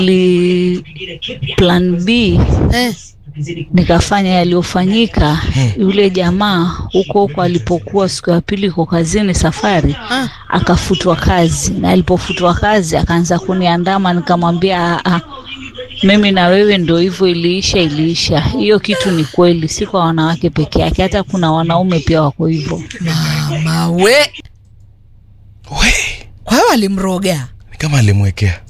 plan B nikafanya yaliyofanyika. Yule jamaa huko alipokuwa siku ya pili kwa kazini safari, akafutwa kazi, na alipofutwa kazi akaanza kuniandama. Nikamwambia mimi na wewe ndio hivyo, iliisha. Hiyo kitu ni kweli, si kwa wanawake peke yake, hata kuna wanaume pia wako hivyo. Mama we. Kwa hiyo alimroga. Ni kama alimwekea.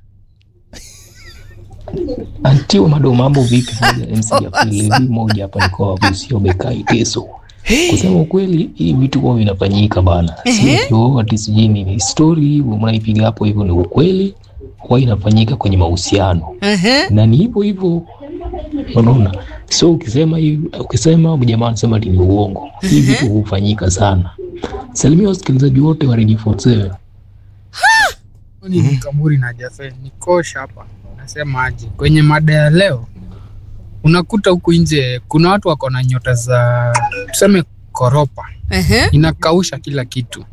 Antio mambo vipi moja MC ya pili moja hapa niko Busio Bekai Teso. Kusema ukweli hii vitu kwa vinafanyika bana. Sio ati sijini ni story mnaipiga hapo hivyo, ni ukweli kwa inafanyika kwenye mahusiano. Na ni hivyo unaona. So ukisema jamaa anasema ni uongo. Hii vitu hufanyika sana. Salimia wasikilizaji wote wa Radio 47. Ni Kamuri na Jafe nikosha hapa. Nasema aje kwenye mada ya leo, unakuta huku nje kuna watu wako na nyota za tuseme koropa. Inakausha kila kitu.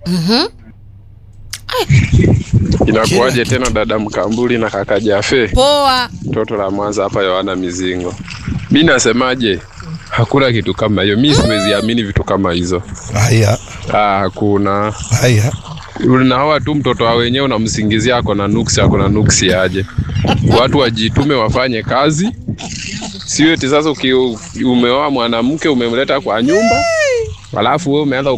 Inakuaje tena dada Mkambuli na kaka Jafe? Poa. Mtoto la Mwanza hapa Yohana Mizingo. Mimi nasemaje? Hakuna kitu kama hiyo. Mimi siweziamini vitu kama hizo. Haya. Hakuna. Haya. Unaoa tu mtoto wa wenyewe unamsingizia ako na nuksi aje. Watu wajitume wafanye kazi. Sio eti sasa umeoa mwanamke umemleta kwa nyumba, alafu wewe umeanza